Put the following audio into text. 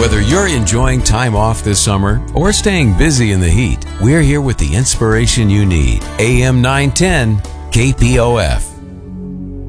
Whether you're enjoying time off this summer or staying busy in the heat, we're here with the inspiration you need. AM 910 KPOF.